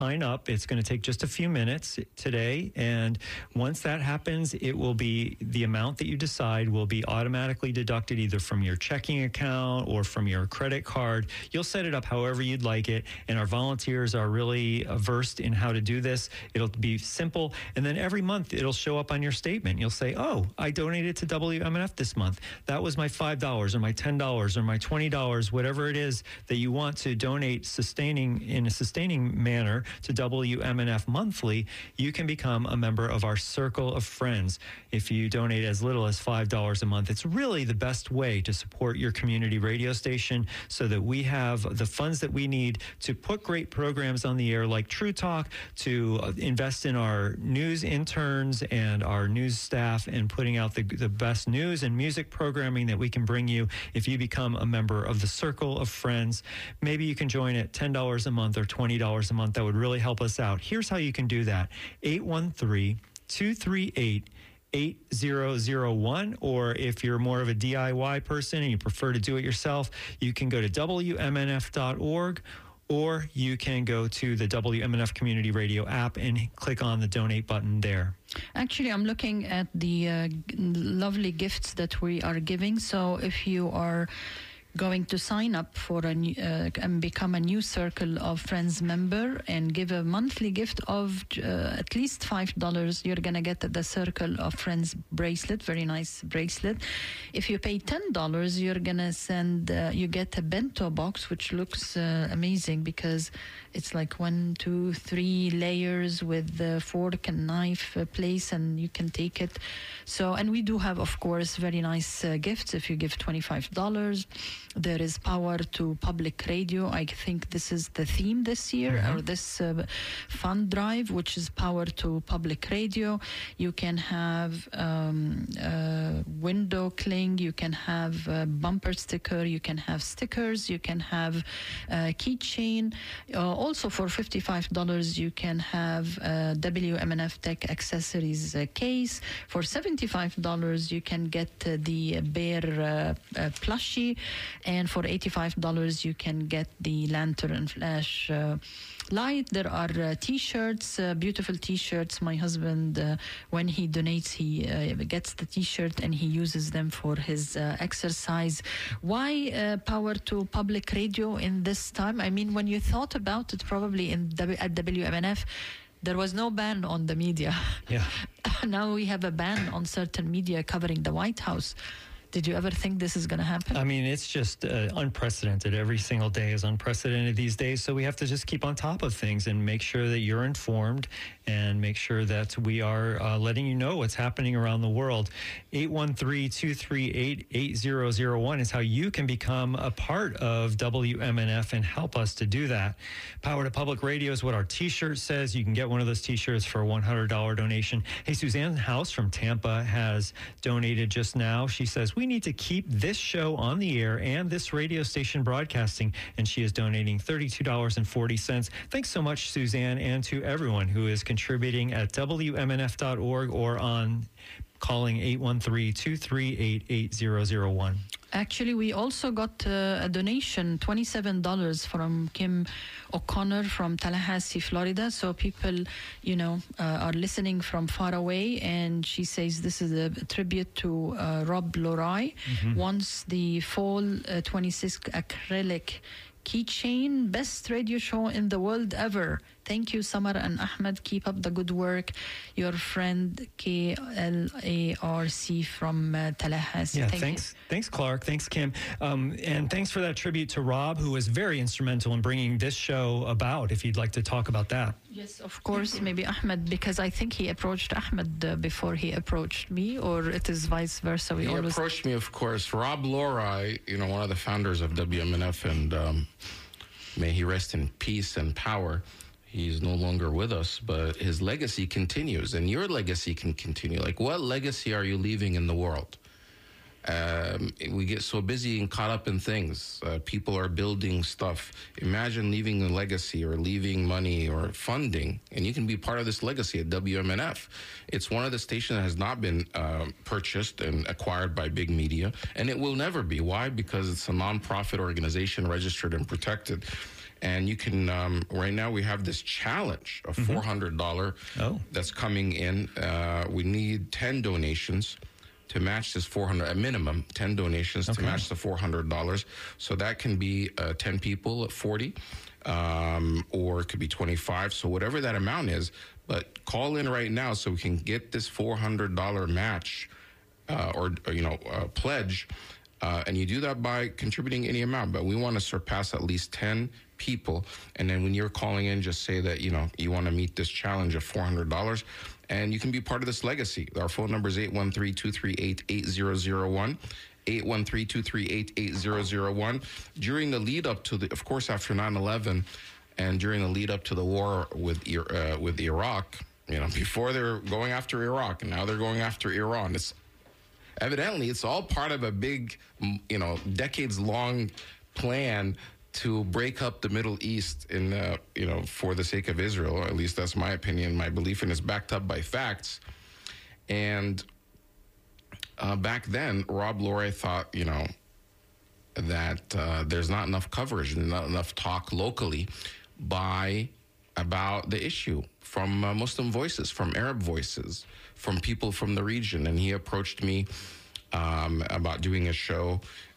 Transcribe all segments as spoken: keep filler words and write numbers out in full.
sign up. It's going to take just a few minutes today. And once that happens, it will be the amount that you decide will be automatically deducted either from your checking account or from your credit card. You'll set it up however you'd like it. And our volunteers are really versed in how to do this. It'll be simple. And then every month it'll show up on your statement. You'll say, oh, I donated to W M N F this month. That was my five dollars or my ten dollars or my twenty dollars, whatever it is that you want to donate sustaining in a sustaining manner to W M N F monthly. You can become a member of our Circle of Friends if you donate as little as five dollars a month. It's really the best way to support your community radio station so that we have the funds that we need to put great programs on the air like True Talk, to invest in our news interns and our news staff and putting out the, the best news and music programming that we can bring you if you become a member of the Circle of Friends. Maybe you can join at ten dollars a month or twenty dollars a month. That would really help us out. Here's how you can do that. eight one three, two three eight, eight zero zero one, or if you're more of a D I Y person and you prefer to do it yourself, you can go to W M N F dot org, or you can go to the W M N F Community Radio app and click on the donate button there. Actually, I'm looking at the uh, lovely gifts that we are giving. So if you are going to sign up for a new, uh, and become a new Circle of Friends member and give a monthly gift of uh, at least five dollars, you're going to get the Circle of Friends bracelet, very nice bracelet. If you pay ten dollars, you're going to send, uh, you get a bento box, which looks uh, amazing because it's like one, two, three layers with the fork and knife uh, place, and you can take it. So, and we do have, of course, very nice uh, gifts if you give twenty-five dollars. There is Power to Public Radio. I think this is the theme this year, mm-hmm. or this uh, fund drive, which is Power to Public Radio. You can have um, uh, window cling, you can have a bumper sticker, you can have stickers, you can have a keychain. Uh, also for fifty-five dollars, you can have a W M N F Tech Accessories uh, case. For seventy-five dollars, you can get uh, the bear uh, uh, plushie. And for eighty-five dollars, you can get the lantern flash uh, light. There are uh, T-shirts, uh, beautiful T-shirts. My husband, uh, when he donates, he uh, gets the T-shirt and he uses them for his uh, exercise. Why uh, Power to Public Radio in this time? I mean, when you thought about it, probably in w- at W M N F, there was no ban on the media. Yeah. Now we have a ban on certain media covering the White House. Did you ever think this is going to happen? I mean, it's just uh, unprecedented. Every single day is unprecedented these days. So we have to just keep on top of things and make sure that you're informed and make sure that we are uh, letting you know what's happening around the world. eight one three, two three eight, eight zero zero one is how you can become a part of W M N F and help us to do that. Power to Public Radio is what our T-shirt says. You can get one of those T-shirts for a one hundred dollars donation. Hey, Suzanne House from Tampa has donated just now. She says, we need to keep this show on the air and this radio station broadcasting, and she is donating thirty-two dollars and forty cents. Thanks so much, Suzanne, and to everyone who is contributing at W M N F dot org or on calling eight one three, two three eight, eight zero zero one. Actually, we also got uh, a donation, twenty-seven dollars from Kim O'Connor from Tallahassee, Florida. So people, you know, uh, are listening from far away. And she says this is a tribute to uh, Rob Lorai. Mm-hmm. Once the fall uh, twenty-six acrylic keychain, best radio show in the world ever. Thank you, Samar and Ahmed. Keep up the good work. Your friend K L A R C from uh, Tallahassee. Yeah, Thank thanks. You. Thanks, Clark. Thanks, Kim. Um, and thanks for that tribute to Rob, who was very instrumental in bringing this show about, if you'd like to talk about that. Yes, of course. Maybe Ahmed, because I think he approached Ahmed uh, before he approached me, or it is vice versa. We he always approached me, of course. Rob Lorai, you know, one of the founders of W M N F, and um, may he rest in peace and power. He's no longer with us, but his legacy continues, and your legacy can continue. Like, what legacy are you leaving in the world? Um, we get so busy and caught up in things. Uh, people are building stuff. Imagine leaving a legacy or leaving money or funding, and you can be part of this legacy at W M N F. It's one of the stations that has not been uh, purchased and acquired by big media, and it will never be. Why? Because it's a nonprofit organization registered and protected. And you can, um, right now we have this challenge of four hundred dollars Oh. that's coming in. Uh, we need ten donations to match this four hundred, a minimum ten donations to Okay. match the four hundred dollars. So that can be uh, ten people at forty, um, or it could be twenty-five. So whatever that amount is, but call in right now so we can get this four hundred dollars match uh, or, or, you know, uh, pledge. Uh, and you do that by contributing any amount, but we want to surpass at least ten people. And then when you're calling in, just say that, you know, you want to meet this challenge of four hundred dollars, and you can be part of this legacy. Our phone number is eight one three, two three eight, eight zero zero one. eight one three, two three eight, eight zero zero one. During the lead up to the, of course, after nine eleven, and during the lead up to the war with uh, with Iraq, you know, before they were going after Iraq, and now they're going after Iran. It's evidently it's all part of a big, you know, decades-long plan to break up the Middle East in, uh, you know, for the sake of Israel. At least that's my opinion, my belief, and it's backed up by facts. And uh, back then, Rob Loray thought, you know, that uh, there's not enough coverage and not enough talk locally by about the issue from uh, Muslim voices, from Arab voices, from people from the region. And he approached me um, about doing a show,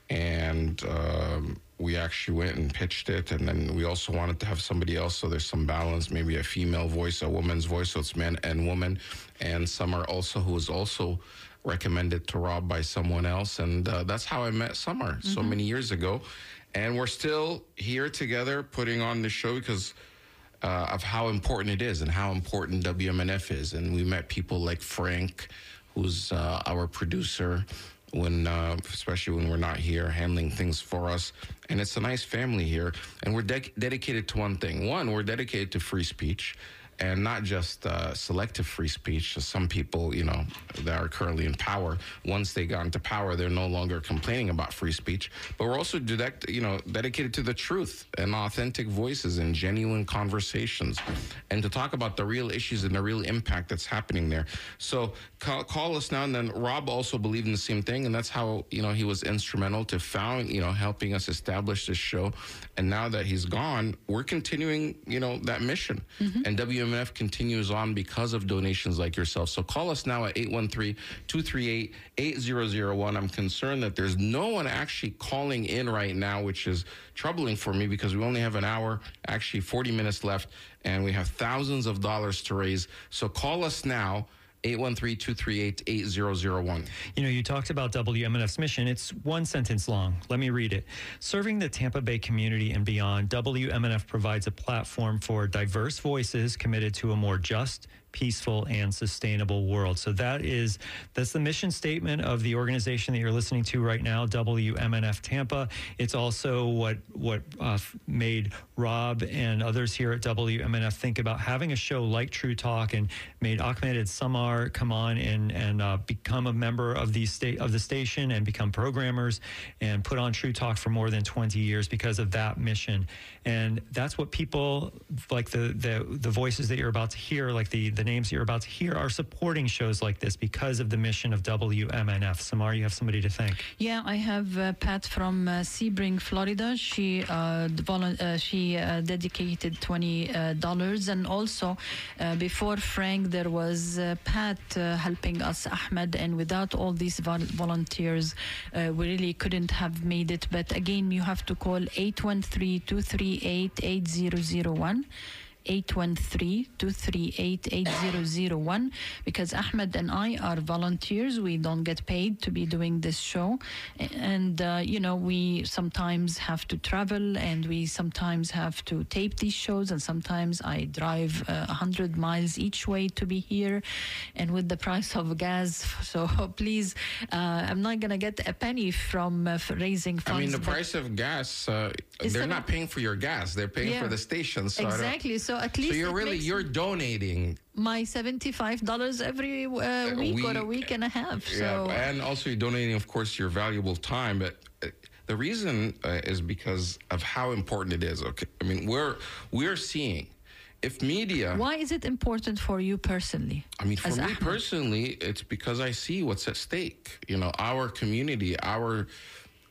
and um, we actually went and pitched it. And then we also wanted to have somebody else, so there's some balance, maybe a female voice, a woman's voice, so it's men and women. And Summer also, who was also recommended to Rob by someone else. And uh, that's how I met Summer mm-hmm. so many years ago. And we're still here together putting on the show because uh, of how important it is and how important W M N F is. And we met people like Frank, who's uh, our producer, when uh, especially when we're not here, handling things for us. And it's a nice family here. And we're de- dedicated to one thing. One, we're dedicated to free speech. And not just uh, selective free speech. Some people, you know, that are currently in power, once they got into power, they're no longer complaining about free speech. But we're also, direct, you know, dedicated to the truth and authentic voices and genuine conversations, and to talk about the real issues and the real impact that's happening there. So call, call us now. And then Rob also believed in the same thing, and that's how, you know, he was instrumental to found, you know, helping us establish this show. And now that he's gone, we're continuing, you know, that mission. Mm-hmm. And W M N F continues on because of donations like yourself. So call us now at eight one three, two three eight, eight zero zero one. I'm concerned that there's no one actually calling in right now, which is troubling for me because we only have an hour, actually forty minutes left, and we have thousands of dollars to raise. So call us now. eight one three, two three eight, eight zero zero one. You know, you talked about W M N F's mission. It's one sentence long. Let me read it. Serving the Tampa Bay community and beyond, W M N F provides a platform for diverse voices committed to a more just, peaceful, and sustainable world. So that is, that's the mission statement of the organization that you're listening to right now, W M N F Tampa. It's also what what uh, made Rob and others here at W M N F think about having a show like True Talk, and made Ahmed and Samar come on and and uh, become a member of the state of the station and become programmers and put on True Talk for more than twenty years because of that mission. And that's what people like the the the voices that you're about to hear, like the the names you're about to hear, are supporting shows like this because of the mission of W M N F. Samar, you have somebody to thank. Yeah, I have uh, Pat from uh, Sebring, Florida. She uh, volu- uh, she uh, dedicated twenty dollars, uh, and also uh, before Frank, there was uh, Pat uh, helping us, Ahmed, and without all these vol- volunteers, uh, we really couldn't have made it. But again, you have to call eight one three, two three eight, eight zero zero one. eight one three, two three eight, eight zero zero one, because Ahmed and I are volunteers. We don't get paid to be doing this show. And, uh, you know, we sometimes have to travel, and we sometimes have to tape these shows, and sometimes I drive uh, one hundred miles each way to be here, and with the price of gas. So please, uh, I'm not going to get a penny from uh, raising funds. I mean, the price of gas, uh, they're not paying for your gas. They're paying yeah, for the station. So exactly. So at least so you're really you're donating my seventy-five dollars every uh, week we, or a week and a half. So yeah, and also you're donating, of course, your valuable time. But uh, the reason uh, is because of how important it is. Okay, I mean, we're we're seeing if media. Why is it important for you personally? I mean, for me Ahmed? personally, it's because I see what's at stake. You know, our community, our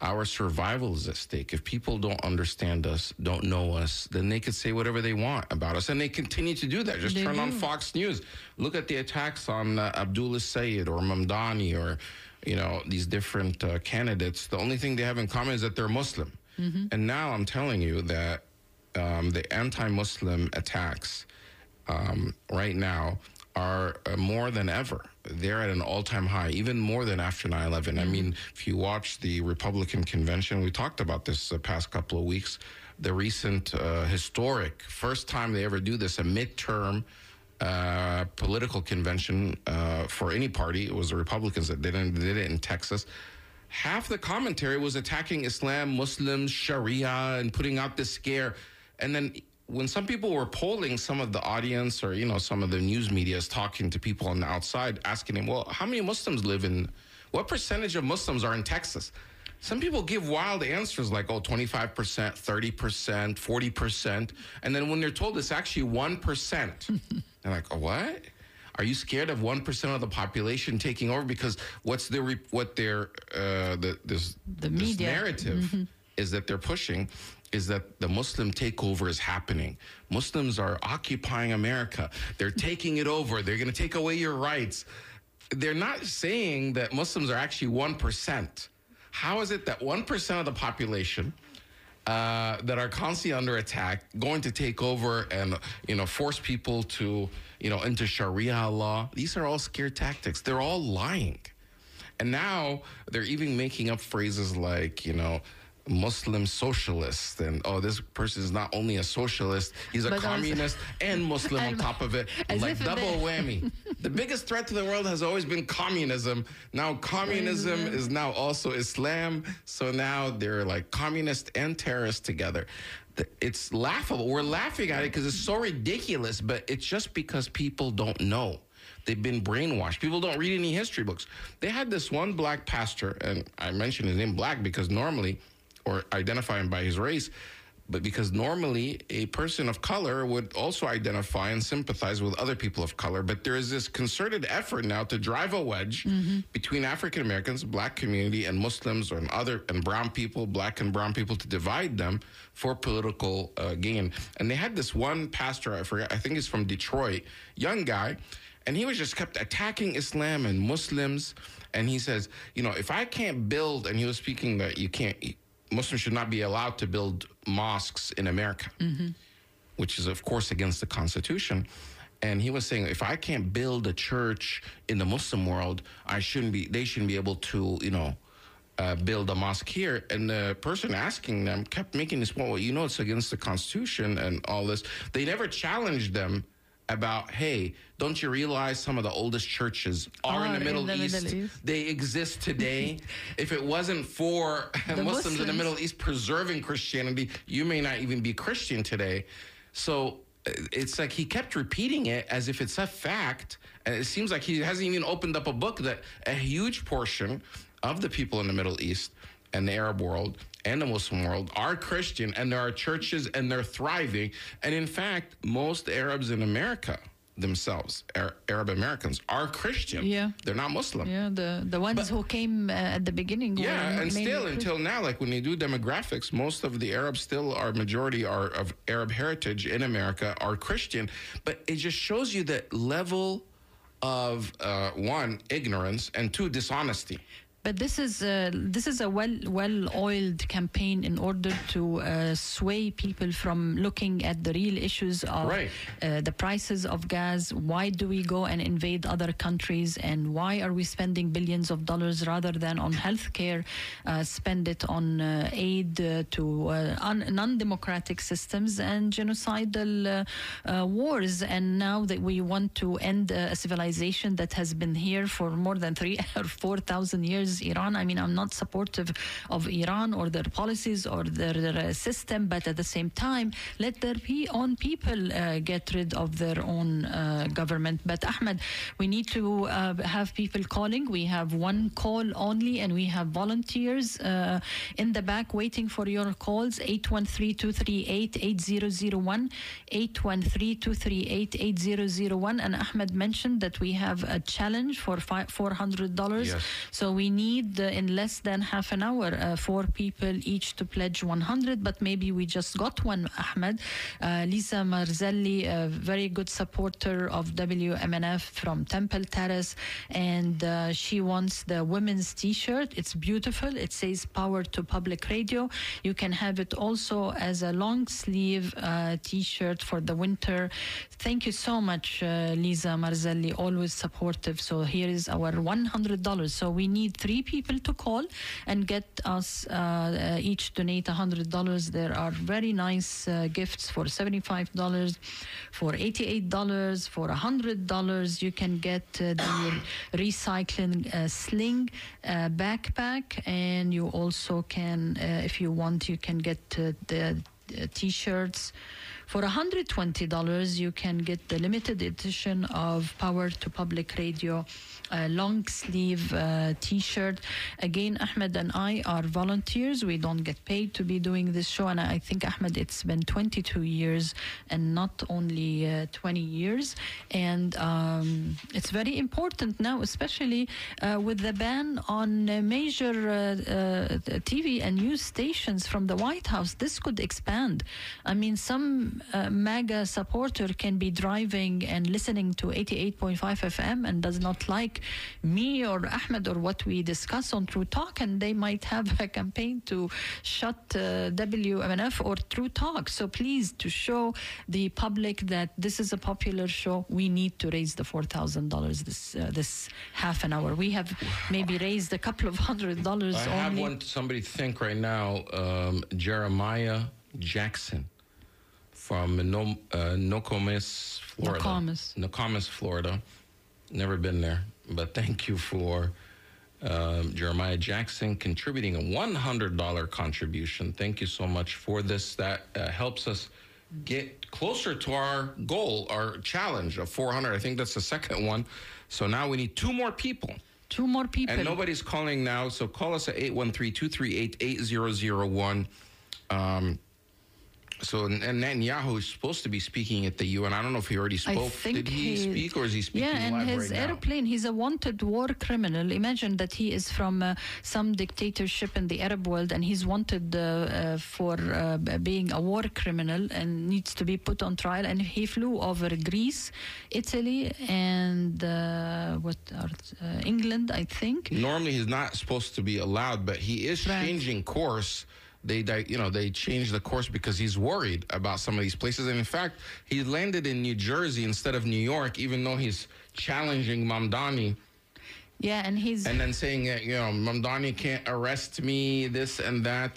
Our survival is at stake. If people don't understand us, don't know us, then they could say whatever they want about us. And they continue to do that. Just They turn on do. Fox News. Look at the attacks on uh, Abdullah Sayed or Mamdani or, you know, these different uh, candidates. The only thing they have in common is that they're Muslim. Mm-hmm. And now I'm telling you that um, the anti-Muslim attacks um, right now are uh, more than ever. They're at an all-time high, even more than after nine eleven. I mean, if you watch the Republican convention, we talked about this the past couple of weeks, the recent uh, historic, first time they ever do this, a midterm uh, political convention uh, for any party. It was the Republicans that did it, did it in Texas. Half the commentary was attacking Islam, Muslims, Sharia, and putting out this scare. And then when some people were polling some of the audience or, you know, some of the news media is talking to people on the outside, asking them, well, how many Muslims live in, what percentage of Muslims are in Texas? Some people give wild answers like, oh, twenty-five percent, thirty percent, forty percent. And then when they're told it's actually one percent, they're like, oh, what? Are you scared of one percent of the population taking over? Because what's their, re- what their, uh, the, this, The this media. narrative is that they're pushing is that the Muslim takeover is happening. Muslims are occupying America. They're taking it over. They're going to take away your rights. They're not saying that Muslims are actually one percent. How is it that one percent of the population uh, that are constantly under attack going to take over and, you know, force people to, you know, into Sharia law? These are all scare tactics. They're all lying. And now they're even making up phrases like, you know, Muslim socialist, and oh, this person is not only a socialist, he's a But also- communist and Muslim on And- top of it, as like if double they- whammy. The biggest threat to the world has always been communism. Now communism is now also Islam. So now they're like communist and terrorist together. The- It's laughable. We're laughing at it because it's so ridiculous, but it's just because people don't know. They've been brainwashed. People don't read any history books. They had this one black pastor, and I mentioned his name black because normally, or identify him by his race, but because normally a person of color would also identify and sympathize with other people of color. But there is this concerted effort now to drive a wedge between African Americans, black community, and Muslims or and other and brown people, black and brown people, to divide them for political uh, gain. And they had this one pastor, I forget, I think he's from Detroit, young guy, and he was just kept attacking Islam and Muslims. And he says, you know, if I can't build, and he was speaking that you can't, Muslims should not be allowed to build mosques in America, mm-hmm. which is, of course, against the Constitution. And he was saying, if I can't build a church in the Muslim world, I shouldn't be, they shouldn't be able to, you know, uh, build a mosque here. And the person asking them kept making this point, well, you know, it's against the Constitution and all this. They never challenged them about, hey, don't you realize some of the oldest churches are, Are in the in Middle, the East? Middle East. They exist today. If it wasn't for Muslims, Muslims. in the Middle East preserving Christianity, you may not even be Christian today. So uh, it's like he kept repeating it as if it's a fact. And it seems like he hasn't even opened up a book that a huge portion of the people in the Middle East and the Arab world and the Muslim world are Christian, and there are churches and they're thriving. And in fact, most Arabs in America themselves, Ar- Arab Americans, are Christian. Yeah. They're not Muslim. Yeah, the the ones But- who came uh, at the beginning. Yeah, were and mainly still Christian. until now, like when you do demographics, most of the Arabs still are majority are of Arab heritage in America are Christian. But it just shows you the level of uh, one, ignorance, and two, dishonesty. But this is uh, this is a well well oiled campaign in order to uh, sway people from looking at the real issues of Right. uh, the prices of gas. Why do we go and invade other countries, and why are we spending billions of dollars rather than on healthcare? Uh, spend it on uh, aid uh, to uh, un- non-democratic systems and genocidal uh, uh, wars. And now that we want to end uh, a civilization that has been here for more than three or four thousand years. Iran. I mean, I'm not supportive of Iran or their policies or their, their system, but at the same time, let their pe- own people uh, get rid of their own uh, government. But Ahmed, we need to uh, have people calling. We have one call only, and we have volunteers uh, in the back waiting for your calls. eight one three, two three eight, eight zero zero one, eight one three, two three eight, eight zero zero one. And Ahmed mentioned that we have a challenge for five, four hundred dollars. Yes. So we need need uh, in less than half an hour uh, four people each to pledge one hundred, but maybe we just got one, Ahmed. Uh, Lisa Marzelli, a very good supporter of W M N F from Temple Terrace, and uh, she wants the women's t-shirt. It's beautiful. It says Power to Public Radio. You can have it also as a long sleeve uh, t-shirt for the winter. Thank you so much, uh, Lisa Marzelli, always supportive. So here is our one hundred dollars. So we need three people to call and get us uh, uh, each donate one hundred dollars. There are very nice uh, gifts for seventy-five dollars, for eighty-eight dollars, for one hundred dollars. You can get uh, the recycling uh, sling uh, backpack, and you also can, uh, if you want, you can get uh, the uh, t-shirts. For one hundred twenty dollars, you can get the limited edition of Power to Public Radio uh, long sleeve uh, t-shirt. Again, Ahmed and I are volunteers. We don't get paid to be doing this show. And I think, Ahmed, it's been twenty-two years and not only uh, twenty years. And um, it's very important now, especially uh, with the ban on uh, major uh, uh, T V and news stations from the White House. This could expand. I mean, some uh, MAGA supporter can be driving and listening to eighty-eight point five F M and does not like me or Ahmed or what we discuss on True Talk, and they might have a campaign to shut uh, W M N F or True Talk. So please, to show the public that this is a popular show, we need to raise the four thousand dollars this uh, this half an hour. We have maybe raised a couple of hundred dollars I only. have one somebody think right now, um, Jeremiah Jackson from no, uh, Nokomis, Florida. Nokomis. Nokomis, Florida. Never been there, but thank you for um, Jeremiah Jackson contributing a one hundred dollars contribution. Thank you so much for this. That uh, helps us get closer to our goal, our challenge of four hundred. I think that's the second one. So now we need two more people. Two more people. And nobody's calling now, so call us at eight one three, two three eight, eight zero zero one. Um, so and Netanyahu is supposed to be speaking at the U N. I don't know if he already spoke. Did he, he speak, or is he speaking yeah, and live his right airplane, now? He's a wanted war criminal. Imagine that he is from uh, some dictatorship in the Arab world, and he's wanted uh, uh, for uh, being a war criminal and needs to be put on trial. And he flew over Greece, Italy, and uh, what are, uh, England, I think. Normally, he's not supposed to be allowed, but he is right. changing course. They, you know, they changed the course because he's worried about some of these places. And in fact, he landed in New Jersey instead of New York, even though he's challenging Mamdani. Yeah, and he's... And then saying, that, you know, Mamdani can't arrest me, this and that.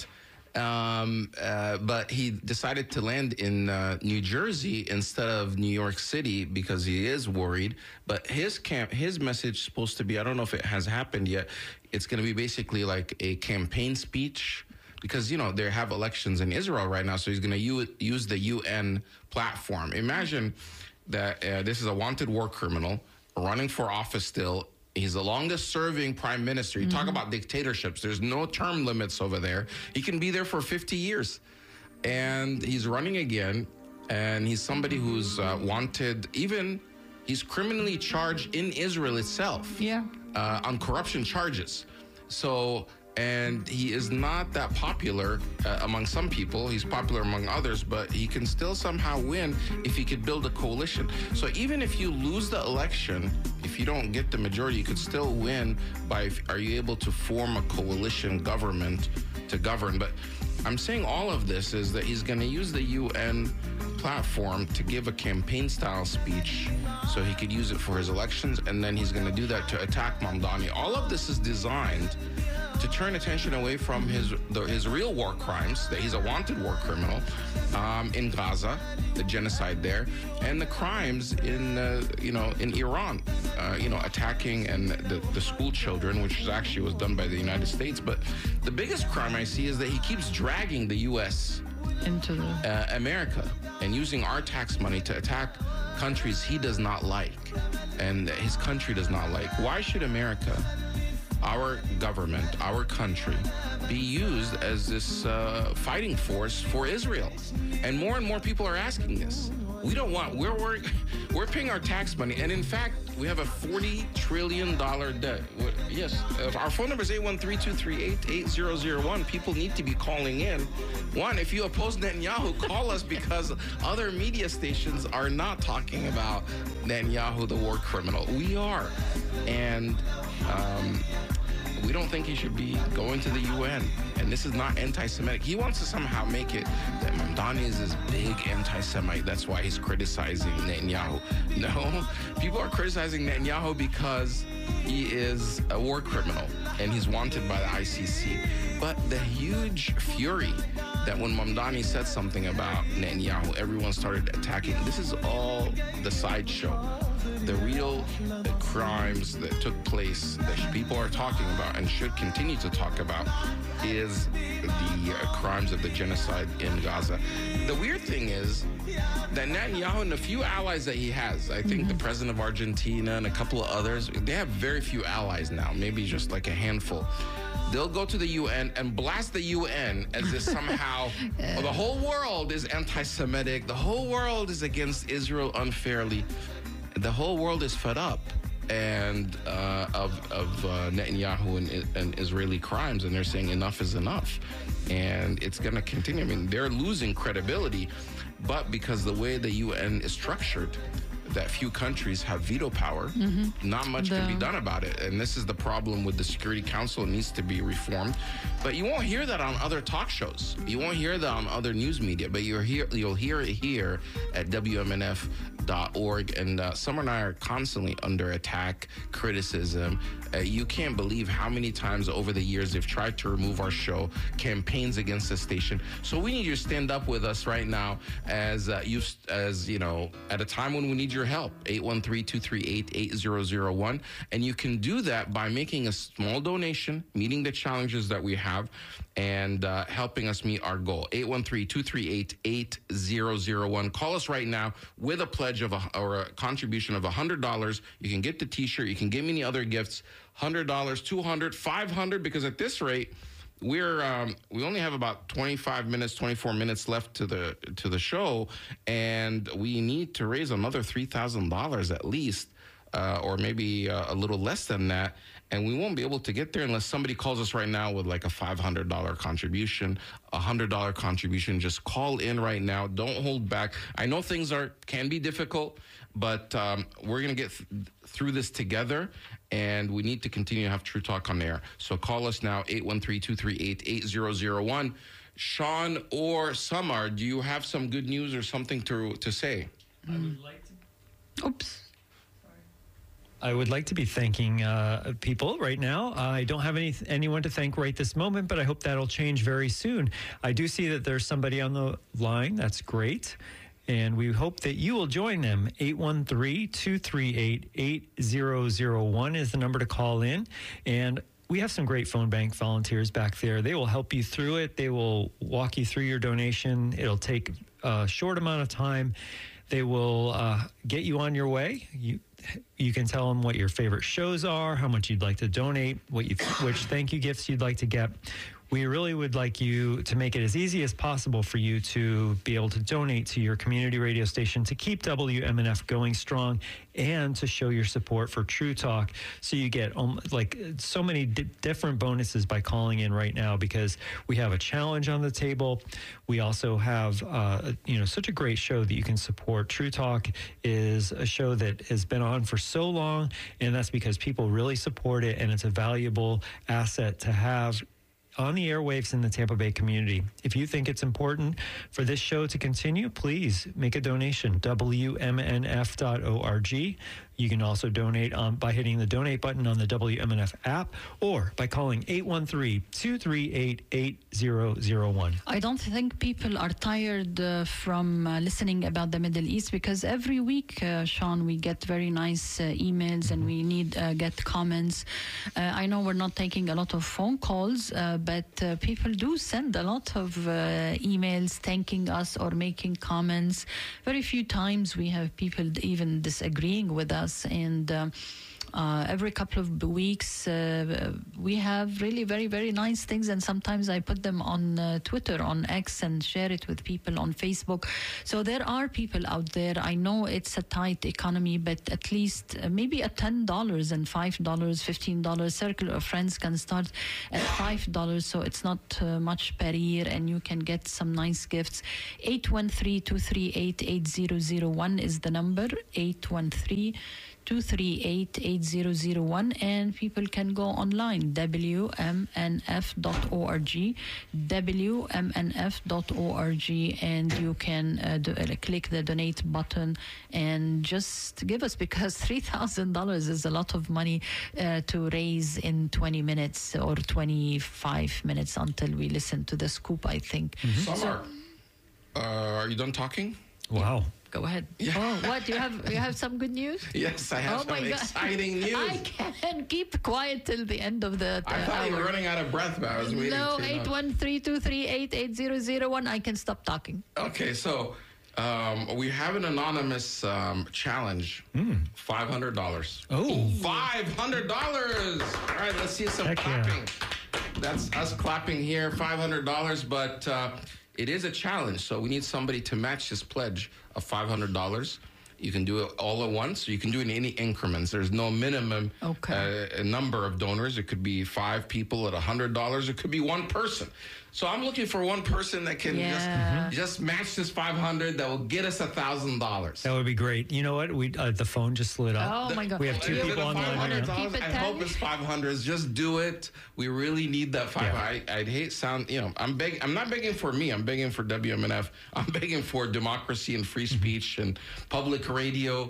Um, uh, but he decided to land in uh, New Jersey instead of New York City because he is worried. But his camp, his message is supposed to be, I don't know if it has happened yet, it's going to be basically like a campaign speech. Because, you know, they have elections in Israel right now, so he's going to use, use the U N platform. Imagine that uh, this is a wanted war criminal running for office still. He's the longest-serving prime minister. You mm-hmm. talk about dictatorships. There's no term limits over there. He can be there for fifty years. And he's running again, and he's somebody who's uh, wanted, even he's criminally charged in Israel itself yeah. uh, on corruption charges. So... And he is not that popular uh, among some people. He's popular among others, but he can still somehow win if he could build a coalition. So even if you lose the election, if you don't get the majority, you could still win by, are you able to form a coalition government to govern? But I'm saying all of this is that he's going to use the U N platform to give a campaign-style speech so he could use it for his elections, and then he's going to do that to attack Mamdani. All of this is designed to turn attention away from his the, his real war crimes, that he's a wanted war criminal um, in Gaza, the genocide there, and the crimes in uh, you know in Iran, uh, you know attacking and the, the school children, which actually was done by the United States. But the biggest crime I see is that he keeps dragging the U S into the uh, America and using our tax money to attack countries he does not like and his country does not like. Why should America, our government, our country, be used as this uh, fighting force for Israel? And more and more people are asking this. We don't want, we're, we're, we're paying our tax money. And in fact, we have a forty trillion dollars debt. Yes, our phone number is eight one three, two three eight, eight zero zero one. People need to be calling in. One, if you oppose Netanyahu, call us because other media stations are not talking about Netanyahu, the war criminal. We are. And um, we don't think he should be going to the U N. And this is not anti-Semitic. He wants to somehow make it that Mamdani is this big anti-Semite. That's why he's criticizing Netanyahu. No, people are criticizing Netanyahu because he is a war criminal and he's wanted by the I C C. But the huge fury that when Mamdani said something about Netanyahu, everyone started attacking. This is all the sideshow. The real uh, crimes that took place that people are talking about and should continue to talk about is the uh, crimes of the genocide in Gaza. The weird thing is that Netanyahu and the few allies that he has, I think mm-hmm. the president of Argentina and a couple of others, they have very few allies now, maybe just like a handful. They'll go to the U N and blast the U N as if somehow well, the whole world is anti-Semitic, the whole world is against Israel unfairly. The whole world is fed up and uh, of, of uh, Netanyahu and, and Israeli crimes, and they're saying enough is enough. And it's going to continue. I mean, they're losing credibility, but because the way the U N is structured, that few countries have veto power, mm-hmm. not much the... can be done about it. And this is the problem with the Security Council. It needs to be reformed. But you won't hear that on other talk shows. You won't hear that on other news media, but you'll hear, you'll hear it here at W M N F dot org. And uh, Summer and I are constantly under attack, criticism. Uh, you can't believe how many times over the years they've tried to remove our show, campaigns against the station. So we need you to stand up with us right now as uh, you, as you know, at a time when we need your help. eight one three, two three eight, eight zero zero one. And you can do that by making a small donation, meeting the challenges that we have, and uh, helping us meet our goal. eight one three, two three eight, eight zero zero one. Call us right now with a pledge of a, or a contribution of one hundred dollars. You can get the t-shirt. You can get many other gifts. one hundred dollars, two hundred dollars, five hundred dollars, because at this rate, we're um, we only have about twenty-five minutes, twenty-four minutes left to the to the show, and we need to raise another three thousand dollars at least, uh, or maybe uh, a little less than that. And we won't be able to get there unless somebody calls us right now with like a five hundred dollars contribution, a one hundred dollars contribution. Just call in right now. Don't hold back. I know things are can be difficult, but um, we're going to get th- through this together, and we need to continue to have True Talk on air. So call us now, eight one three, two three eight, eight zero zero one. Sean or Samar, do you have some good news or something to, to say? I would like to... Oops. I would like to be thanking uh, people right now. I don't have any anyone to thank right this moment, but I hope that'll change very soon. I do see that there's somebody on the line. That's great. And we hope that you will join them. eight one three, two three eight, eight zero zero one is the number to call in. And we have some great phone bank volunteers back there. They will help you through it. They will walk you through your donation. It'll take a short amount of time. They will uh, get you on your way. You you can tell them what your favorite shows are, how much you'd like to donate, what you which thank you gifts you'd like to get. We really would like you to make it as easy as possible for you to be able to donate to your community radio station to keep W M N F going strong and to show your support for True Talk. So you get um, like so many di- different bonuses by calling in right now, because we have a challenge on the table. We also have, uh, you know, such a great show that you can support. True Talk is a show that has been on for so long, and that's because people really support it, and it's a valuable asset to have on the airwaves in the Tampa Bay community. If you think it's important for this show to continue, please make a donation, W M N F dot org. You can also donate um, by hitting the donate button on the W M N F app, or by calling eight one three, two three eight, eight zero zero one. I don't think people are tired uh, from uh, listening about the Middle East, because every week, uh, Sean, we get very nice uh, emails, and we need uh, get comments. Uh, I know we're not taking a lot of phone calls, uh, but uh, people do send a lot of uh, emails thanking us or making comments. Very few times we have people even disagreeing with us. us. And um, uh, every couple of weeks, uh, we have really very, very nice things. And sometimes I put them on uh, Twitter, on X, and share it with people on Facebook. So there are people out there. I know it's a tight economy, but at least uh, maybe a ten dollars and five dollars, fifteen dollars circle of friends can start at five dollars. So it's not uh, much per year, and you can get some nice gifts. eight one three, two three eight, eight zero zero one is the number. eight one three, two three eight, eight zero zero one, and people can go online, w m n f dot org, w m n f dot org, and you can uh, do, uh, click the donate button and just give us, because three thousand dollars is a lot of money uh, to raise in twenty minutes or twenty-five minutes until we listen to the scoop, I think. Mm-hmm. Samar, so, uh, are you done talking? Wow. Go ahead. Yeah. Oh, what? You have you have some good news? Yes, I have Oh my some God. exciting news. I can't keep quiet till the end of the, the I thought hour. you were running out of breath, but I was waiting. No, to eight one three, two three eight, eight zero zero one. I can stop talking. Okay, so um, we have an anonymous um, challenge. Mm. five hundred dollars. Oh. five hundred dollars. All right, let's see some Heck yeah. clapping. That's us clapping here, five hundred dollars, but uh, it is a challenge, so we need somebody to match this pledge of five hundred dollars. You can do it all at once, or you can do it in any increments. There's no minimum Okay. uh, number of donors. It could be five people at one hundred dollars. It could be one person. So I'm looking for one person that can Yeah. just, just match this five hundred that will get us one thousand dollars. That would be great. You know what? We uh, the phone just lit up. Oh my God. We have two You- people you online wanna right now. keep it I ten? hope it's five hundred. Just do it. We really need that five. Yeah. I, I'd hate sound. You know, I'm begging. I'm not begging for me. I'm begging for W M N F. I'm begging for democracy and free speech and public radio.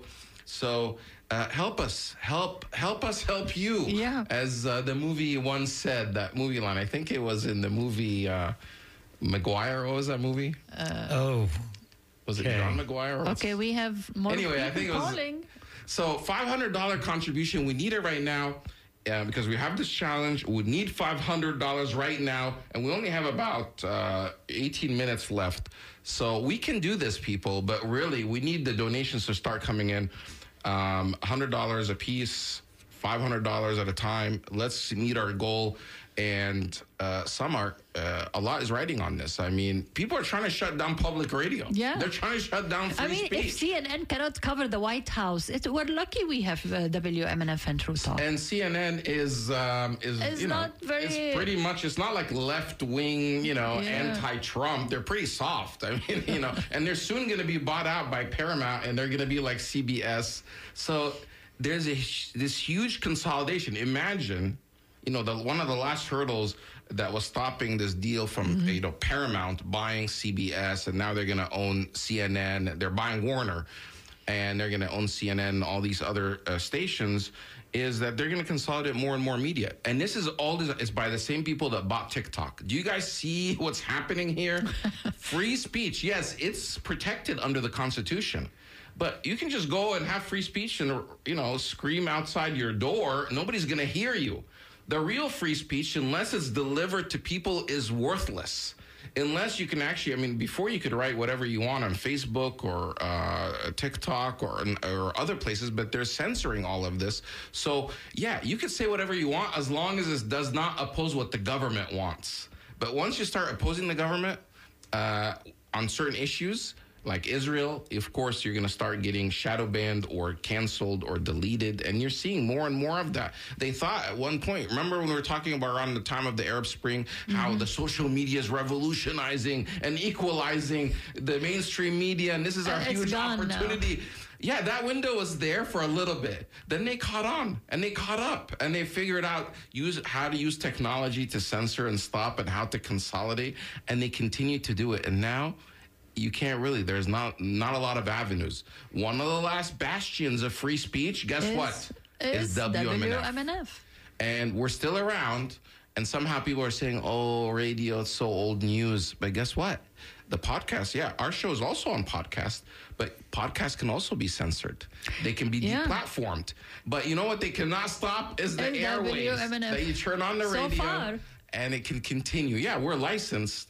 So uh, help us, help, help us, help you. Yeah. As uh, the movie once said, that movie line. I think it was in the movie uh, McGuire. What was that movie? Oh. Was it okay. John McGuire? What's- Okay, we have more Anyway, I people think it was- calling. So five hundred dollars contribution, we need it right now uh, because we have this challenge. We need five hundred dollars right now, and we only have about uh, eighteen minutes left. So we can do this, people, but really we need the donations to start coming in. Um, one hundred dollars a piece, five hundred dollars at a time. Let's meet our goal. And uh, some are, uh, a lot is writing on this. I mean, people are trying to shut down public radio. Yeah. They're trying to shut down free I mean, speech. if C N N cannot cover the White House, it, we're lucky we have uh, W M N F and True Talk. And C N N is um, is It's you know not very- it's pretty much it's not like left wing you know Yeah. anti-Trump. They're pretty soft. I mean you know, and they're soon going to be bought out by Paramount, and they're going to be like C B S. So there's a this huge consolidation. Imagine, you know, the one of the last hurdles that was stopping this deal from Mm-hmm. you know Paramount buying C B S, and now they're going to own C N N. They're buying Warner, and they're going to own C N N and all these other uh, stations, is that they're going to consolidate more and more media. And this is all this is by the same people that bought TikTok. Do you guys see what's happening here? Free speech, yes, it's protected under the Constitution. But you can just go and have free speech and, you know, scream outside your door. Nobody's going to hear you. The real free speech, unless it's delivered to people, is worthless. Unless you can actually, I mean, before you could write whatever you want on Facebook or uh, TikTok or, or other places, but they're censoring all of this. So, yeah, you could say whatever you want as long as it does not oppose what the government wants. But once you start opposing the government uh, on certain issues, like Israel, of course, you're going to start getting shadow banned or canceled or deleted. And you're seeing more and more of that. They thought at one point, remember when we were talking about around the time of the Arab Spring, how the social media is revolutionizing and equalizing the mainstream media. And this is our Uh, it's huge gone now. opportunity. Yeah, that window was there for a little bit. Then they caught on and they caught up and they figured out use how to use technology to censor and stop and how to consolidate. And they continue to do it. And now you can't really, there's not not a lot of avenues. One of the last bastions of free speech, guess Is- what? Is W M N F. W M N F. And we're still around. And somehow people are saying, oh, radio, it's so old news. But guess what? The podcast, yeah, our show is also on podcast, but podcasts can also be censored. They can be Yeah. deplatformed. But you know what they cannot stop is the Is airwaves W M N F. that you turn on the So radio far. and it can continue. Yeah, we're licensed.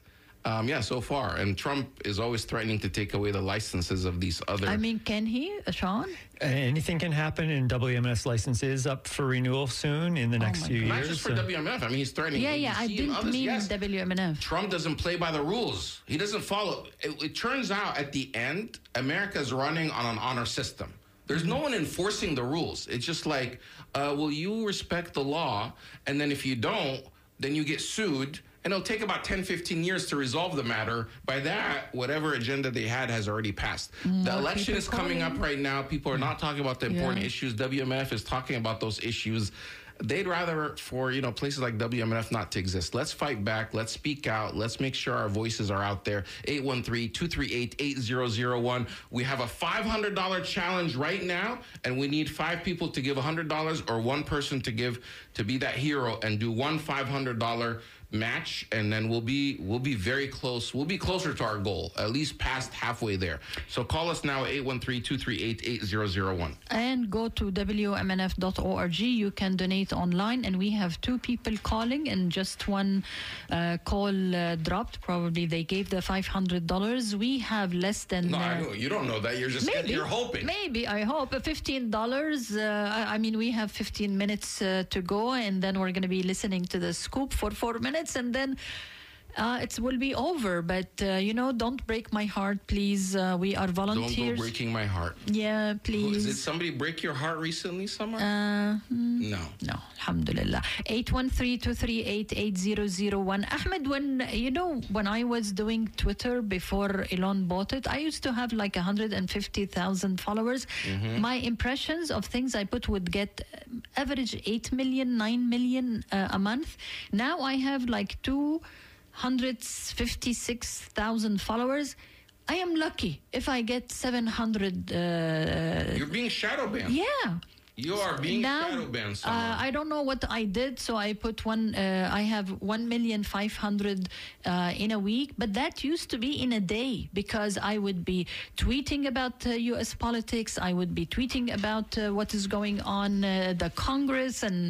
Um, yeah, so far. And Trump is always threatening to take away the licenses of these other. I mean, can he, Sean? Anything can happen, and W M F's license is up for renewal soon in the next my few God. Not years. just for so- W M F. I mean, he's threatening. Yeah, yeah, A B C I and didn't others. mean Yes. W M F. Trump doesn't play by the rules. He doesn't follow. It, it turns out at the end, America's running on an honor system. There's no one enforcing the rules. It's just like, uh, well, you respect the law, and then if you don't, then you get sued, and it'll take about ten, fifteen years to resolve the matter. By that, whatever agenda they had has already passed. The More election people is coming calling. up right now. People are not talking about the important Yeah. issues. W M F is talking about those issues. They'd rather for, you know, places like W M F not to exist. Let's fight back. Let's speak out. Let's make sure our voices are out there. eight one three, two three eight, eight zero zero one. We have a five hundred dollars challenge right now, and we need five people to give one hundred dollars or one person to give to be that hero and do one five hundred dollars match, and then we'll be we'll be very close. We'll be closer to our goal, at least past halfway there. So call us now, eight one three, two three eight, eight zero zero one. And go to W M N F dot org. You can donate online, and we have two people calling, and just one uh, call uh, dropped. Probably they gave the five hundred dollars. We have less than. No, uh, I know you don't know that. You're just Maybe you're hoping. Maybe I hope uh, fifteen dollars. Uh, I, I mean, we have fifteen minutes uh, to go, and then we're going to be listening to the scoop for four minutes, and then uh, it will be over. But uh, you know, don't break my heart, please. Uh, we are volunteers. Don't go breaking my heart. Yeah, Who- please. Did somebody break your heart recently, Summer? Uh, hmm. no. No, alhamdulillah. eight one three, two three eight, eight zero zero one. Ahmed, when, you know, when I was doing Twitter before Elon bought it, I used to have like one hundred fifty thousand followers. Mm-hmm. My impressions of things I put would get um, average eight million, nine million uh, a month. Now I have like two hundred fifty-six thousand followers. I am lucky if I get seven hundred. Uh, You're being shadow banned. yeah. You are being Now, shadow banned, uh, Summer. I don't know what I did, so I put one. Uh, I have one million five hundred uh, in a week, but that used to be in a day because I would be tweeting about uh, U S politics. I would be tweeting about uh, what is going on uh, the Congress, and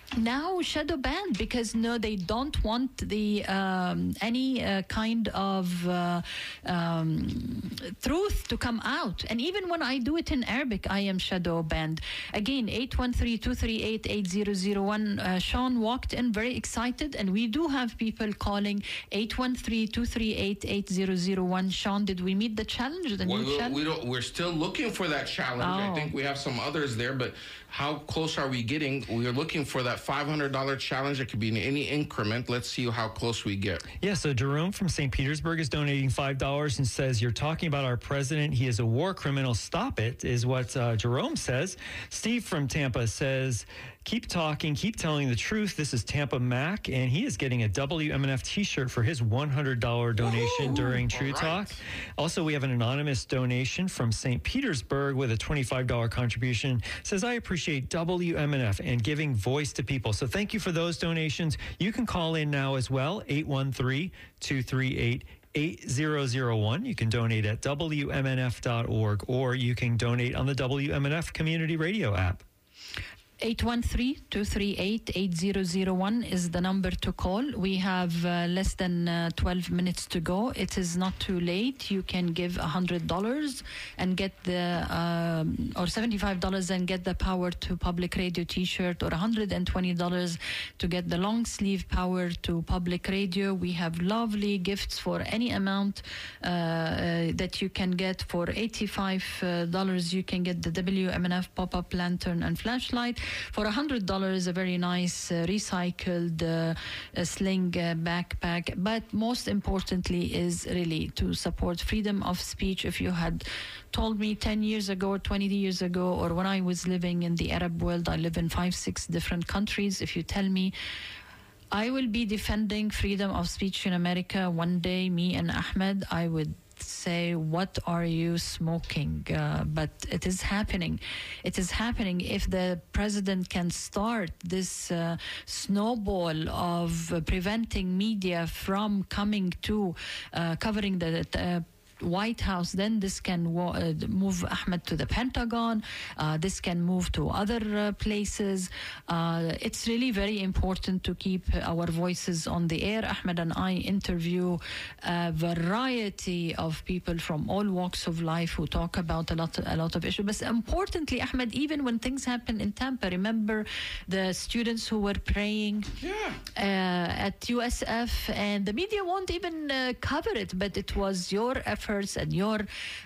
now shadow banned because no, they don't want the um, any uh, kind of uh, um, truth to come out. And even when I do it in Arabic, I am shadow banned. Again, eight one three, two three eight, eight zero zero one. Uh, Sean walked in very excited, and we do have people calling eight one three, two three eight, eight zero zero one. Sean, did we meet the challenge? The We, new we, challenge? we don't, we're still looking for that challenge. I Oh. think we have some others there, but how close are we getting? We're looking for that five hundred dollars challenge. It could be in any increment. Let's see how close we get. Yeah, so Jerome from Saint Petersburg is donating five dollars and says, you're talking about our president. He is a war criminal. Stop it, is what uh, Jerome says. Steve from Tampa says, keep talking, keep telling the truth. This is Tampa Mac, and he is getting a W M N F t-shirt for his one hundred dollars donation Woohoo! during True All right. Talk. Also, we have an anonymous donation from Saint Petersburg with a twenty-five dollars contribution. Says, I appreciate W M N F and giving voice to people. So thank you for those donations. You can call in now as well, eight one three, two three eight, eight zero zero one. You can donate at W M N F dot org, or you can donate on the W M N F Community Radio app. eight one three, two three eight, eight zero zero one is the number to call. We have uh, less than uh, twelve minutes to go. It is not too late. You can give one hundred dollars and get the, um, or seventy-five dollars and get the Power to Public Radio t-shirt, or one hundred twenty dollars to get the long sleeve Power to Public Radio. We have lovely gifts for any amount uh, uh, that you can get. For eighty-five dollars, you can get the W M N F pop-up lantern and flashlight. For one hundred dollars, a very nice uh, recycled uh, uh, sling uh, backpack. But most importantly is really to support freedom of speech. If you had told me ten years ago or twenty years ago, or when I was living in the Arab world, I live in five, six different countries. If you tell me I will be defending freedom of speech in America one day, me and Ahmed, I would say, what are you smoking? Uh, but it is happening. It is happening. If the president can start this uh, snowball of uh, preventing media from coming to uh, covering the uh, White House, then this can wa- uh, move Ahmed to the Pentagon. Uh, this can move to other uh, places. Uh, it's really very important to keep our voices on the air. Ahmed and I interview a variety of people from all walks of life who talk about a lot, a lot of issues. But importantly, Ahmed, even when things happen in Tampa, remember the students who were praying Yeah. uh, at U S F, and the media won't even uh, cover it, but it was your efforts and your,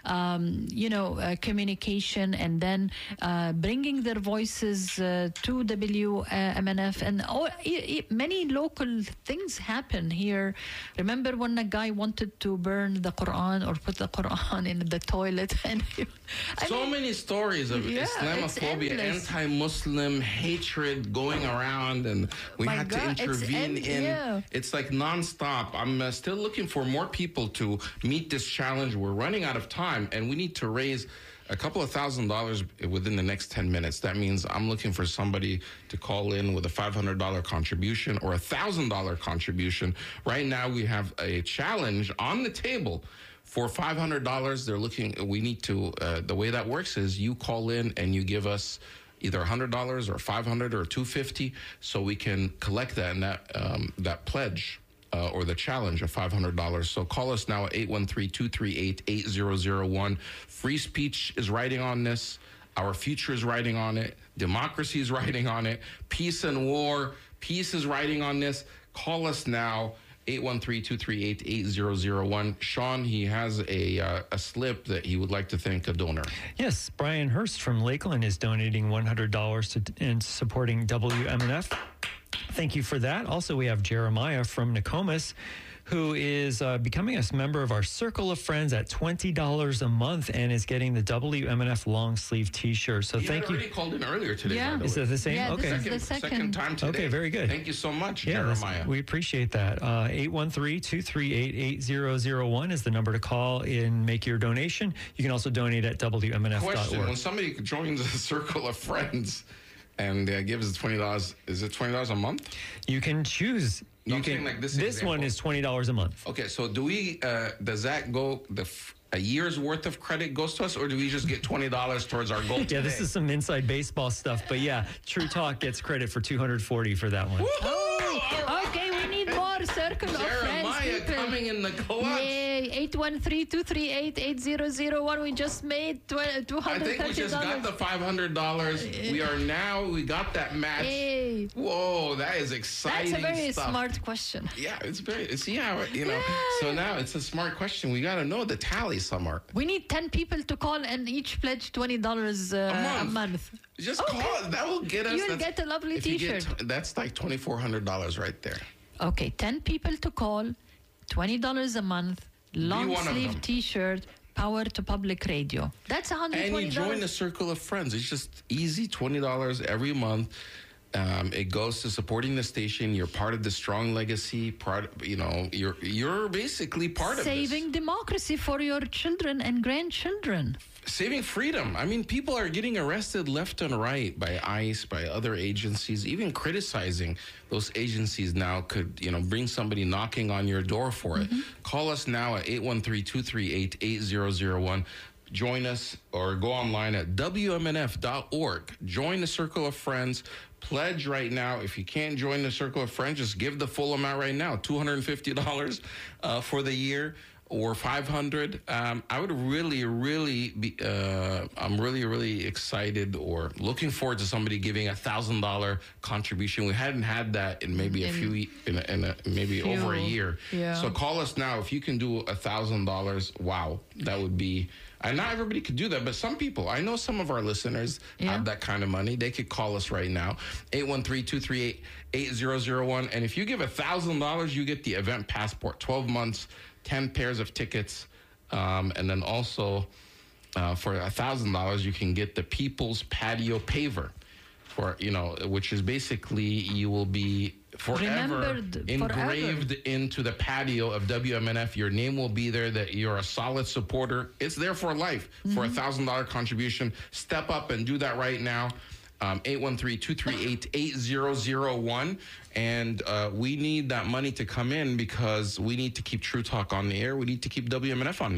um, you know, uh, communication, and then uh, bringing their voices uh, to W M N F, and all, i- i- many local things happen here. Remember when a guy wanted to burn the Quran or put the Quran in the toilet, and I So mean, many stories of Yeah, it's Islamophobia, endless. anti-Muslim hatred going around, and we My had God, to it's intervene end- in. yeah. It's like nonstop. I'm uh, still looking for more people to meet this challenge. We're running out of time, and we need to raise a couple of thousand dollars within the next ten minutes. That means I'm looking for somebody to call in with a five hundred dollars contribution or a one thousand dollars contribution. Right now, we have a challenge on the table. For five hundred dollars, they're looking, we need to, uh, the way that works is you call in and you give us either one hundred dollars or five hundred dollars or two hundred fifty dollars so we can collect that and that, um, that pledge uh, or the challenge of five hundred dollars. So call us now at eight one three, two three eight, eight zero zero one. Free speech is writing on this. Our future is writing on it. Democracy is writing on it. Peace and war. Peace is writing on this. Call us now. eight one three, two three eight, eight zero zero one. Sean, he has a uh, a slip that he would like to thank a donor. Yes, Brian Hurst from Lakeland is donating one hundred dollars to and supporting W M N F. Thank you for that. Also, we have Jeremiah from Nokomis, who is uh, becoming a member of our Circle of Friends at twenty dollars a month and is getting the W M N F long sleeve T-shirt. So He thank had you. already called in earlier today. Yeah. by the Is way. that the same? Yeah, this okay. is the second, second. time today. Okay, very good. Thank you so much, Yeah, that's- Jeremiah. we appreciate that. Uh, eight one three, two three eight, eight zero zero one is the number to call and make your donation. You can also donate at W M N F dot Question: org. when somebody joins a circle of friends and uh, gives twenty dollars, is it twenty dollars a month? You can choose. No, You I'm can, saying like this this example. one is twenty dollars a month. Okay, so do we? Uh, does that go the f- a year's worth of credit goes to us, or do we just get twenty dollars towards our goal? Yeah, today? this is some inside baseball stuff. But yeah, True Talk gets credit for two hundred forty for that one. Woohoo! All right. okay, we need more Circle of Friends Jeremiah people. coming in the clutch. Yay, eight one three, two three eight, eight zero zero one. We just made two I hundred thirty dollars. think we just got the five hundred dollars. We are now, we got that match. Yay. Whoa, that is That's exciting a very stuff. smart question. Yeah, it's very, it's, yeah, you know. Yeah. So now it's a smart question. We got to know the tally somewhere. We need ten people to call and each pledge twenty dollars uh, month. a month. Just Okay. call it. That will get us. You'll that's- get a lovely if you get t-shirt. t- that's like twenty-four hundred dollars right there. Okay, ten people to call, twenty dollars a month, long one of sleeve them. t-shirt, power to public radio. That's one hundred twenty And dollars. you join the circle of friends. It's just easy, twenty dollars every month. Um, it goes to supporting the station. You're part of the strong legacy. Part, you know, you're you're basically part of Saving this. democracy for your children and grandchildren. Saving freedom. I mean, people are getting arrested left and right by ICE, by other agencies. Even criticizing those agencies now could, you know, bring somebody knocking on your door for it. Call us now at eight one three, two three eight, eight zero zero one. Join us or go online at W M N F dot org. Join the Circle of Friends. Pledge right now. If you can't join the Circle of Friends, just give the full amount right now, two hundred fifty dollars uh, for the year or five hundred dollars. Um, I would really, really be, uh, I'm really, really excited or looking forward to somebody giving a one thousand dollars contribution. We hadn't had that in maybe a In- few, in, a, in a, maybe Few, over a year. yeah. So call us now. If you can do a one thousand dollars, wow, that would be... And not everybody could do that, but some people, I know some of our listeners Yeah. have that kind of money. They could call us right now, eight one three, two three eight, eight zero zero one. And if you give one thousand dollars, you get the event passport, twelve months, ten pairs of tickets. Um, and then also uh, for one thousand dollars, you can get the People's Patio Paver, for, you know, which is basically you will be forever Remembered engraved forever. into the patio of W M N F. Your name will be there, that you're a solid supporter. It's there for life. For a one thousand dollars contribution, step up and do that right now. Um, eight one three, two three eight, eight zero zero one. And uh, we need that money to come in because we need to keep True Talk on the air. We need to keep W M N F on the air.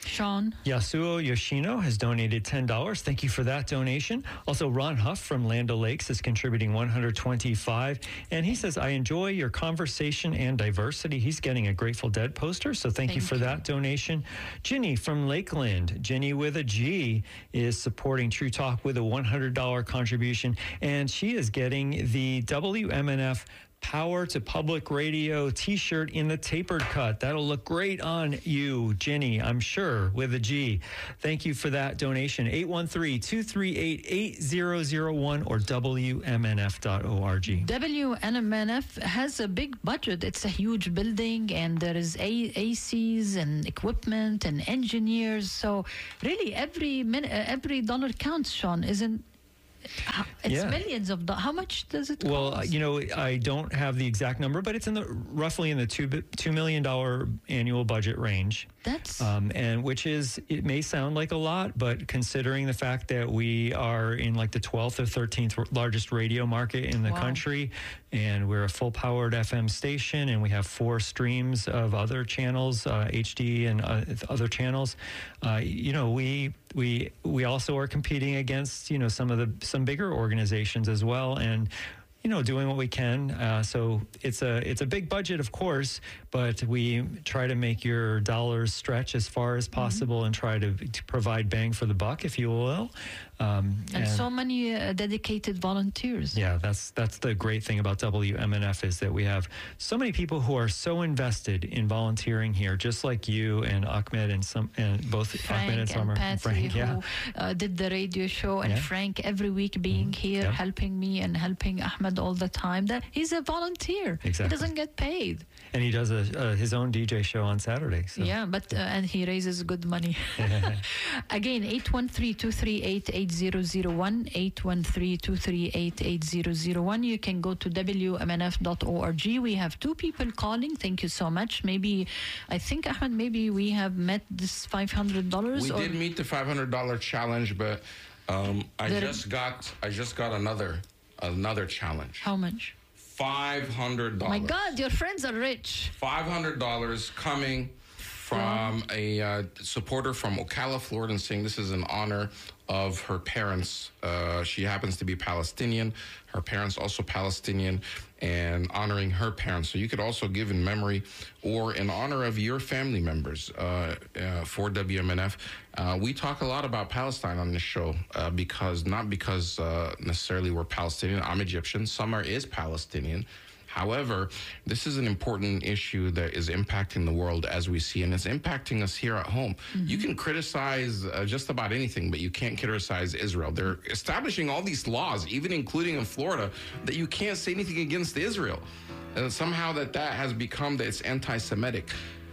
Sean. Yasuo Yoshino has donated ten dollars. Thank you for that donation. Also, Ron Huff from Land O'Lakes is contributing one hundred twenty-five dollars. And he says, I enjoy your conversation and diversity. He's getting a Grateful Dead poster, so thank, thank you for you. that donation. Ginny from Lakeland, Ginny with a G, is supporting True Talk with a one hundred dollars contribution. And she is getting the W M N F Power to Public Radio t-shirt in the tapered cut. That'll look great on you, Ginny, I'm sure, with a G. Thank you for that donation. eight one three, two three eight, eight zero zero one or W M N F dot org. W M N F has a big budget. It's a huge building, and there is A- ACs and equipment and engineers. So really, every min- every dollar counts, Sean, isn't It's yeah. millions of dollars. How much does it cost? Well, you know, I don't have the exact number, but it's in the roughly in the two two million dollar annual budget range. That's um, and which is, it may sound like a lot, but considering the fact that we are in like the twelfth or thirteenth largest radio market in the wow. country, and we're a full powered F M station, and we have four streams of other channels, uh, H D and uh, other channels. Uh, you know, we we we also are competing against, you know, some of the some bigger organizations as well, and you know, doing what we can. Uh, so it's a it's a big budget, of course, but we try to make your dollars stretch as far as possible mm-hmm. and try to, to provide bang for the buck, if you will. Um, and, and so many uh, dedicated volunteers. Yeah, that's that's the great thing about W M N F, is that we have so many people who are so invested in volunteering here, just like you and Ahmed and some and both Frank Ahmed and Summer and Patsy, Frank, yeah. who uh, did the radio show, and yeah. Frank every week being mm-hmm. here, yeah. helping me and helping Ahmed all the time. That he's a volunteer. Exactly. He doesn't get paid. And he does a, uh, his own D J show on Saturday. So. Yeah, but uh, and he raises good money. Again, eight one three, two three eight, eight zero zero one, eight one three, two three eight, eight zero zero one. You can go to W M N F dot org. We have two people calling. Thank you so much. Maybe, I think, Ahmed, maybe we have met this five hundred dollars. We or did meet the five hundred dollars challenge, but um, I there, just got I just got another another challenge. How much? five hundred dollars. My God, your friends are rich. five hundred dollars coming from a uh, supporter from Ocala, Florida, and saying this is in honor of her parents. Uh, she happens to be Palestinian. Her parents also Palestinian, and honoring her parents. So you could also give in memory or in honor of your family members uh, uh, for W M N F. Uh, we talk a lot about Palestine on this show uh, because not because uh, necessarily we're Palestinian. I'm Egyptian. Summer is Palestinian. However, this is an important issue that is impacting the world as we see, and it's impacting us here at home. Mm-hmm. You can criticize uh, just about anything, but you can't criticize Israel. They're establishing all these laws, even including in Florida, that you can't say anything against Israel. And somehow that that has become that it's anti-Semitic.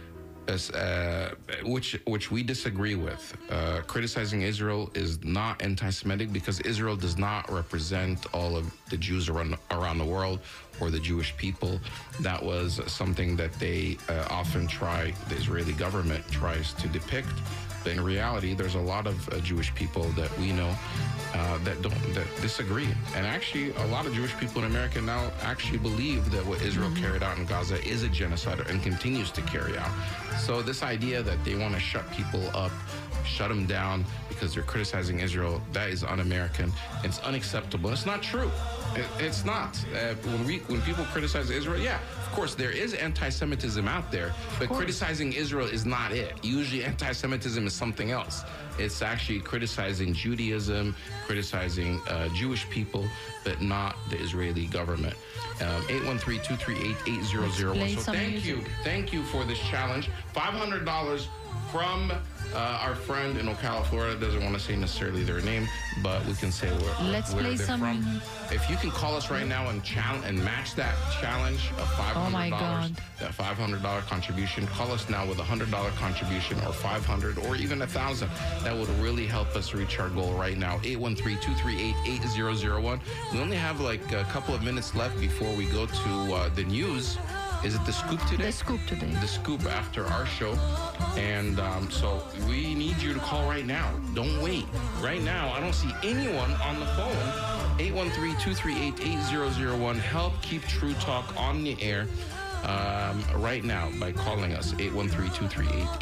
Uh, which which we disagree with. Uh, criticizing Israel is not anti-Semitic because Israel does not represent all of the Jews around, around the world or the Jewish people. That was something that they uh, often try, the Israeli government tries to depict. But in reality, there's a lot of uh, Jewish people that we know uh, that don't that disagree. And actually, a lot of Jewish people in America now actually believe that what Israel mm-hmm. carried out in Gaza is a genocide and continues to carry out. So this idea that they want to shut people up, shut them down because they're criticizing Israel, that is un-American. It's unacceptable. It's not true. It, it's not. Uh, when we when people criticize Israel, yeah, of course, there is anti-Semitism out there, but criticizing Israel is not it. Usually anti-Semitism is something else. It's actually criticizing Judaism, criticizing uh, Jewish people, but not the Israeli government. Um, eight one three, two three eight, eight zero zero one. So thank music. you. Thank you for this challenge. five hundred dollars from uh, our friend in Ocala, Florida. Doesn't want to say necessarily their name, but we can say where, Let's where play they're some... from. If you can call us right now and challenge and match that challenge of five hundred dollars, oh my God. that five hundred dollars contribution, call us now with a one hundred dollars contribution or five hundred dollars or even one thousand dollars. That would really help us reach our goal right now. eight one three, two three eight, eight zero zero one. We only have like a couple of minutes left before we go to uh, the news. Is it The Scoop today? The Scoop today. The Scoop after our show. And um, so we need you to call right now. Don't wait. Right now, I don't see anyone on the phone. eight one three, two three eight, eight zero zero one. Help keep True Talk on the air um, right now by calling us. eight one three, two three eight,